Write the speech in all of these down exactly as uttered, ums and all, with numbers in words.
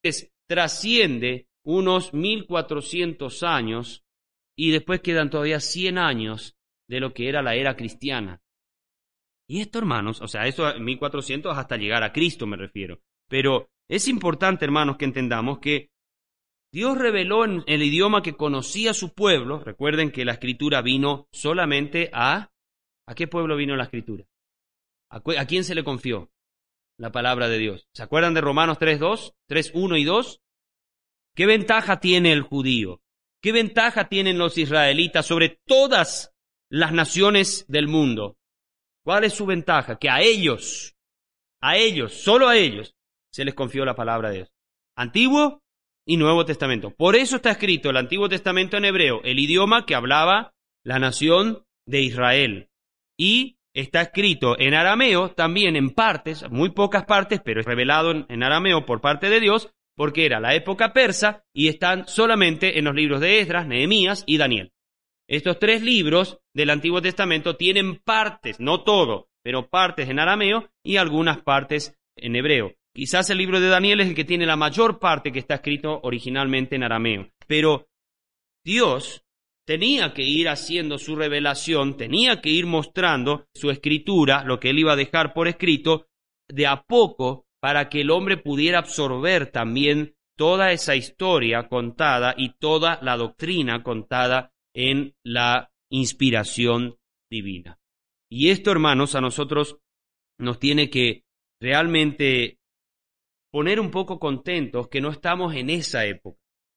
trasciende unos mil cuatrocientos años y después quedan todavía cien años de lo que era la era cristiana. Y esto, hermanos, o sea, eso mil cuatrocientos hasta llegar a Cristo me refiero. Pero es importante, hermanos, que entendamos que Dios reveló en el idioma que conocía su pueblo. Recuerden que la Escritura vino solamente a... ¿A qué pueblo vino la Escritura? ¿A, cu- a quién se le confió la palabra de Dios? ¿Se acuerdan de Romanos tres dos, tres uno y dos? ¿Qué ventaja tiene el judío? ¿Qué ventaja tienen los israelitas sobre todas las naciones del mundo? ¿Cuál es su ventaja? Que a ellos, a ellos, solo a ellos, se les confió la palabra de Dios. Antiguo y Nuevo Testamento. Por eso está escrito el Antiguo Testamento en hebreo, el idioma que hablaba la nación de Israel. Y está escrito en arameo también en partes, muy pocas partes, pero es revelado en, en arameo por parte de Dios, porque era la época persa y están solamente en los libros de Esdras, Nehemías y Daniel. Estos tres libros del Antiguo Testamento tienen partes, no todo, pero partes en arameo y algunas partes en hebreo. Quizás el libro de Daniel es el que tiene la mayor parte que está escrito originalmente en arameo. Pero Dios tenía que ir haciendo su revelación, tenía que ir mostrando su escritura, lo que él iba a dejar por escrito, de a poco para que el hombre pudiera absorber también toda esa historia contada y toda la doctrina contada en la inspiración divina. Y esto, hermanos, a nosotros nos tiene que realmente poner un poco contentos que no estamos en esa época.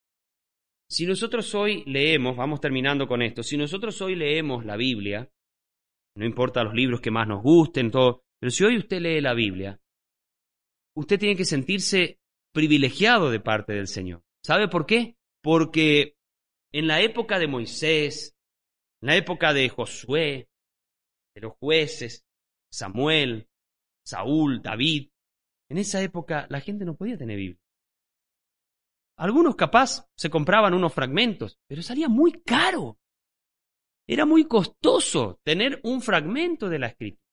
Si nosotros hoy leemos, vamos terminando con esto, si nosotros hoy leemos la Biblia, no importa los libros que más nos gusten, todo, pero si hoy usted lee la Biblia, usted tiene que sentirse privilegiado de parte del Señor. ¿Sabe por qué? Porque en la época de Moisés, en la época de Josué, de los jueces, Samuel, Saúl, David, en esa época la gente no podía tener Biblia. Algunos capaz se compraban unos fragmentos, pero salía muy caro. Era muy costoso tener un fragmento de la Escritura.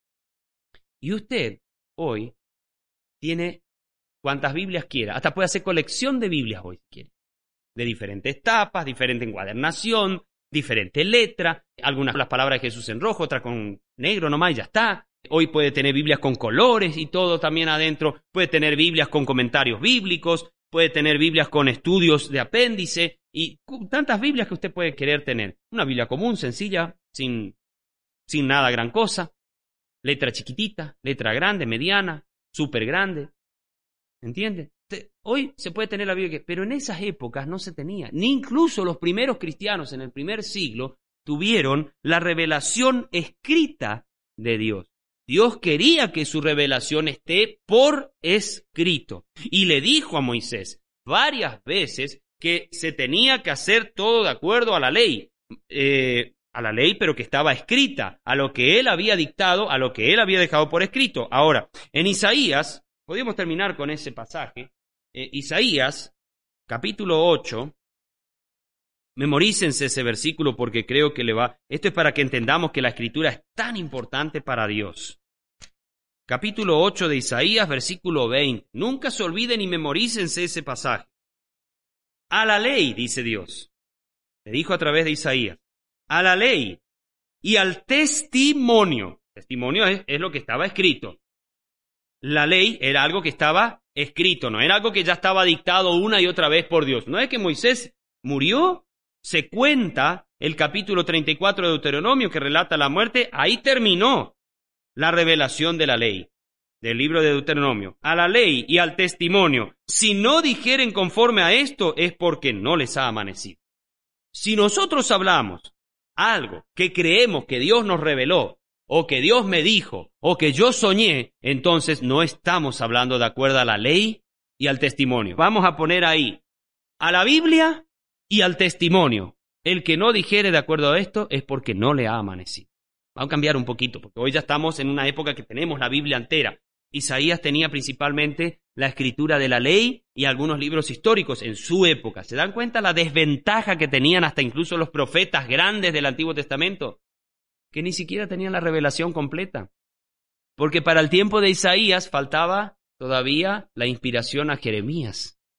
Y usted hoy tiene cuantas Biblias quiera, hasta puede hacer colección de Biblias hoy si quiere, de diferentes tapas, diferente encuadernación, diferente letra, algunas las palabras de Jesús en rojo, otras con negro nomás y ya está. Hoy puede tener Biblias con colores y todo también adentro, puede tener Biblias con comentarios bíblicos, puede tener Biblias con estudios de apéndice y tantas Biblias que usted puede querer tener. Una Biblia común, sencilla, sin, sin nada gran cosa, letra chiquitita, letra grande, mediana, súper grande. ¿Entiende? Hoy se puede tener la Biblia, pero en esas épocas no se tenía. Ni incluso los primeros cristianos en el primer siglo tuvieron la revelación escrita de Dios. Dios quería que su revelación esté por escrito. Y le dijo a Moisés varias veces que se tenía que hacer todo de acuerdo a la ley. Eh, a la ley, pero que estaba escrita, a lo que él había dictado, a lo que él había dejado por escrito. Ahora, en Isaías, podemos terminar con ese pasaje. Eh, Isaías, capítulo ocho, memorícense ese versículo porque creo que le va... Esto es para que entendamos que la Escritura es tan importante para Dios. Capítulo ocho de Isaías, versículo veinte. Nunca se olviden y memorícense ese pasaje. A la ley, dice Dios, le dijo a través de Isaías, a la ley y al testimonio. Testimonio es, es lo que estaba escrito. La ley era algo que estaba escrito, no era algo que ya estaba dictado una y otra vez por Dios. No es que Moisés murió, se cuenta el capítulo treinta y cuatro de Deuteronomio que relata la muerte, ahí terminó la revelación de la ley, del libro de Deuteronomio. A la ley y al testimonio, si no dijeren conforme a esto, es porque no les ha amanecido. Si nosotros hablamos algo que creemos que Dios nos reveló, o que Dios me dijo, o que yo soñé, entonces no estamos hablando de acuerdo a la ley y al testimonio. Vamos a poner ahí a la Biblia y al testimonio. El que no dijere de acuerdo a esto es porque no le ha amanecido. Vamos a cambiar un poquito, porque hoy ya estamos en una época que tenemos la Biblia entera. Isaías tenía principalmente la escritura de la ley y algunos libros históricos en su época. ¿Se dan cuenta la desventaja que tenían hasta incluso los profetas grandes del Antiguo Testamento? Que ni siquiera tenían la revelación completa. Porque para el tiempo de Isaías faltaba todavía la inspiración a Jeremías.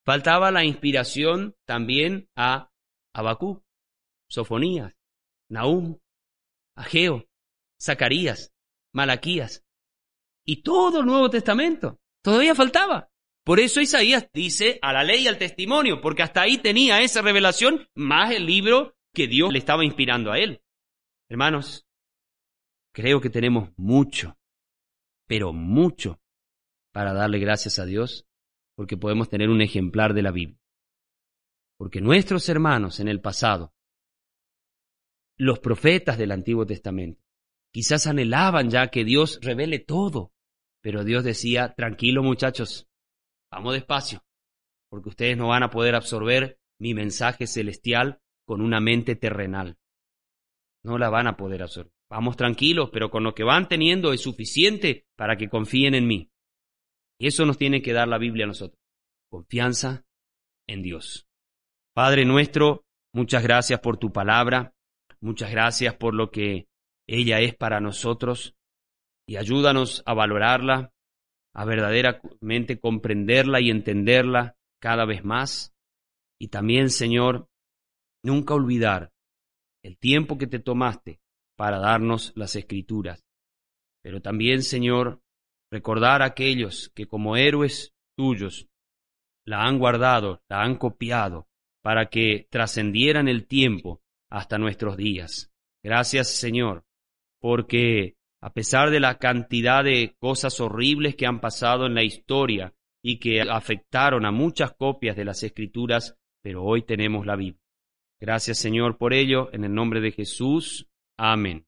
Faltaba la inspiración también a Habacuc, Sofonías, Nahum, Ageo, Zacarías, Malaquías y todo el Nuevo Testamento. Todavía faltaba. Por eso Isaías dice a la ley y al testimonio, porque hasta ahí tenía esa revelación más el libro que Dios le estaba inspirando a él. Hermanos, creo que tenemos mucho, pero mucho para darle gracias a Dios, porque podemos tener un ejemplar de la Biblia. Porque nuestros hermanos en el pasado, los profetas del Antiguo Testamento, quizás anhelaban ya que Dios revele todo, pero Dios decía, tranquilo muchachos, vamos despacio, porque ustedes no van a poder absorber mi mensaje celestial con una mente terrenal. No la van a poder absorber. Vamos tranquilos, pero con lo que van teniendo es suficiente para que confíen en mí. Y eso nos tiene que dar la Biblia a nosotros. Confianza en Dios. Padre nuestro, muchas gracias por tu palabra. Muchas gracias por lo que ella es para nosotros. Y ayúdanos a valorarla, a verdaderamente comprenderla y entenderla cada vez más. Y también, Señor, nunca olvidar el tiempo que te tomaste para darnos las Escrituras. Pero también, Señor, recordar a aquellos que como héroes tuyos la han guardado, la han copiado, para que trascendieran el tiempo hasta nuestros días. Gracias, Señor, porque a pesar de la cantidad de cosas horribles que han pasado en la historia y que afectaron a muchas copias de las Escrituras, pero hoy tenemos la Biblia. Gracias, Señor, por ello, en el nombre de Jesús. Amén.